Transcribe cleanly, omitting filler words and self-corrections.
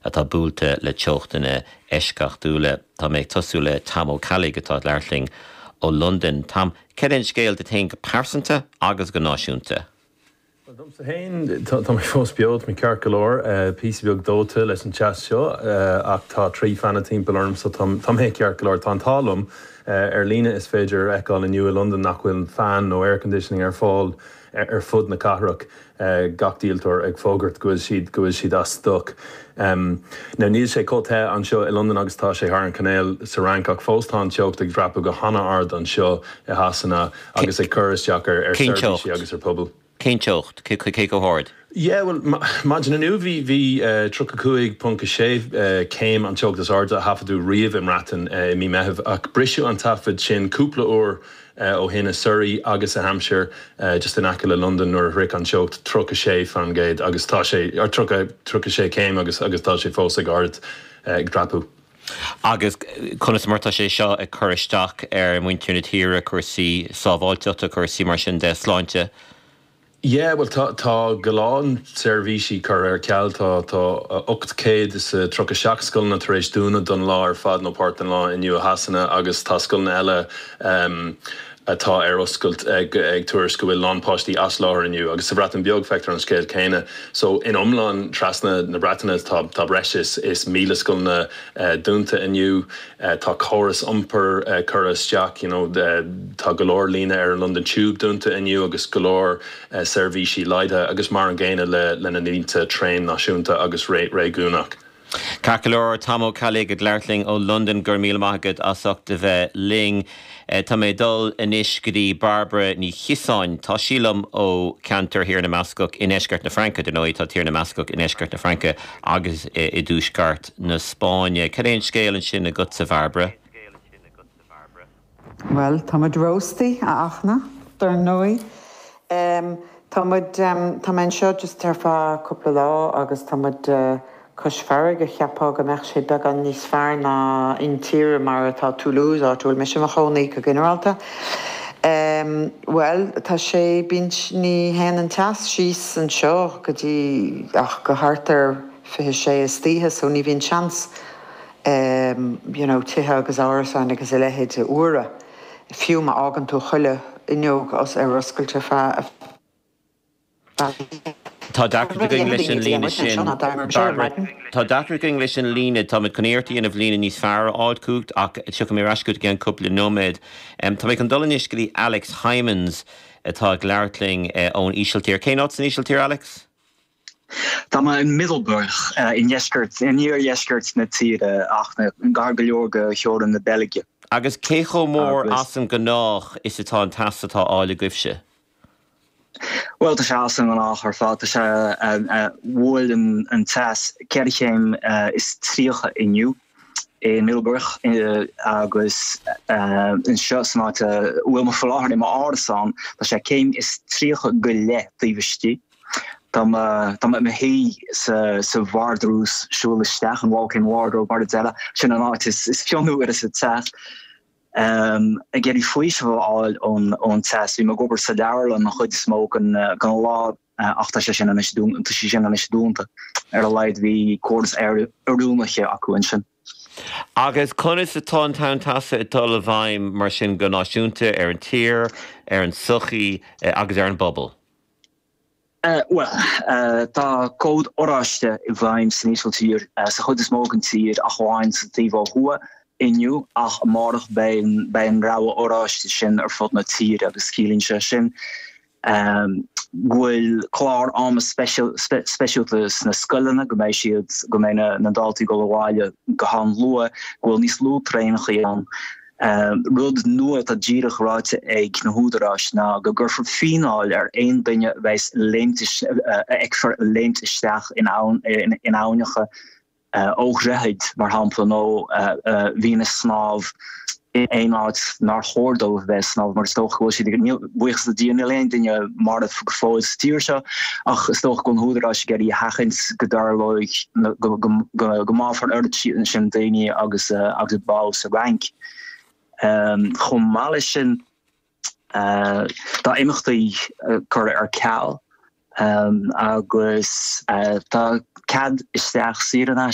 atá búlta le teochtainna eisceachtúla tá méid tosúla Tam O'Callaghan atá leirling ó London. Tam, ceann scéal de think persanta agus go náisiúnta? Dom sa hain, tá mé fós beod, mé ceart golóir, píosa beag dóta leis an chat seo, ach tá trí fanna timpeall orm, so tá mé ceart golóir tá an talm, lína is féidir eáil in London nach bhfuil fan nó air conditioning ar fáil ar fud na cathrach gach díaltóir ag fógart go bhfuil siad as stoc. Now níl sé cóthe an seo i London agus tá sé thar an canéil sa rank ach fóstá an teocht ag drepa go hana ard an seo i hasanna agus ag curisteach ar servisi agus ar pobl. Cén teocht, cé go háard? Yeah, well, imagine nu vi trucacuig punca sé came an teocht as arda hafadú riamh im ratan mi mehef ach brisú an tafid sin cúpla ó hinna Surrey agus a Hampshire just in acala London nor ric an teocht truca sé fan géid agus tá sé ar truca sé came agus tá sé fósa ard ag drapu. Agus conas martá sé seo ag curisteach ar muintiúna tíre cuasaí sábháilteachta cuasaí mar sin de sláinte. Yeah, well, tá galán servisi chur ar ceall tá 800 is trocha seach scoilna tar éis dúna don lá ar fad nó páirt an lá inniu a hasanna agus tá scoilna eile atá ar oscailt ag tuairis go bhfuil lánpáistí as láthar inniu agus sa bhreatain beag feictar an scéal céine. So in omláin trasna na bretainna tá breis is míle scoilna dúnta inniu tá choras iompar churas Jack, tá golóir lína ar London Tube dúnta inniu agus golóir servisi leide agus mar an ggéine le na nínta train náisiúnta agus ré gúnach. Carcolóir Tam O'Callaghan leirling ó London gur míle maigad asach de bheith ling. Tá mé dul inis go dtí Barbara ní chisáin tá sílam ó cantar hir na Mascoch in Eisceart na Franca den óid tá tír na Mascoch in Eisceart na Franca agus i dúsceart na Spáine. Cadéon scéal an sin na gut sa Barbara? Well, tá mud roastí a achna dar nói. Tá mén seo just tar fá cúpla lá agus tá mud cos fearr go cheapá go meach sé beag an níos fearr ná intíre mar atá Toulouse áúil me sin a chonaí go generalta. Well, tá sé bint ní hen an teas síos an seo go dtí ach go hartar fithe sé is títhe so ní bhíon chans tithe agus árasáin agus i lehéid a uaire. Fiú má ágan tú chuile inneog as ar oscailte fe Tá dacra go English an lína sin. Tá dacra go English an lína tá mid conéirtaí an bhlína níos fearr áid cúgt ach tucha mé rascút gan cúpla nóméid. Tá mé an dulanis go dtí Alex Hymans atá gleirtling ón Ísiltír. Cé nát san Ísiltír, Alex? Tá má in Middelburg in níor Jescurt na tíre ach na gargailorga teoran na Belgia. Agus cé chomh mór as an gnách is atá an tasatá ála goibhse? Well, tá sé asan an áchar fá tá sé bhfuil an tas ceirchéim is tríocha inniu in Middelburg agus in seo snáte bhfuil mar foláthar i má árasán tá sé céim is tríocha go le tíbhtí. Tá me hí sa bhardrús siúlaisteach an walk-in wardrobe mar eile sin an áit is ceanú ar is a tas. I get fuisho all on test. We go over Sadar and chud smoke and gan lá achta sé sin is doen tu sé sin is doente. Leid wie chords erúmache acu sin. Agus conas atá town tasa atá a bhaim mar sin go náisiúnta ar an tír, ar an suchaí agus ar an bubble. Well, tá cód oráiste I bhaim san Ísiltír sa chud smoke tír a cháin sa tíomh hua inniu ach marach bei an rauwe oráiste sin ar fod na tír agus cílínse sin. Gwyl klár am specialtas na scuilena go méid siad go mé na daltaí go bháile go han lua gwyl níos lú tréinach an. Rud nua a ddíirech ráite ag na húdarás na go gur fináil ar ein binne weis ekfer leimtisteach in áneige oogreheid mar hampel no Venus snav eenaard naar hoordoof bij snav maar toch was je de die alleen in je maar het voor stierse ach toch kon hoe als je die hagens gedarloig gemaal van Urdini agus agus bouwse rank gewoon malishin dat immig die er kaal agus dat cad isteach sirana